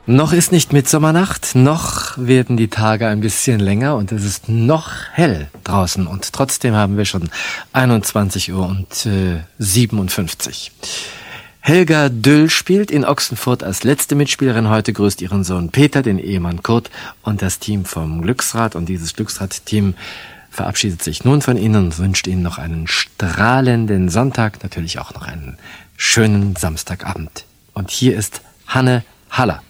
Noch ist nicht Mitsommernacht, noch werden die Tage ein bisschen länger und es ist noch hell draußen und trotzdem haben wir schon 21 Uhr und 57. Helga Düll spielt in Ochsenfurt als letzte Mitspielerin. Heute grüßt ihren Sohn Peter, den Ehemann Kurt und das Team vom Glücksrad. Und dieses Glücksrad-Team verabschiedet sich nun von Ihnen und wünscht Ihnen noch einen strahlenden Sonntag, natürlich auch noch einen schönen Samstagabend. Und hier ist Hanne Haller.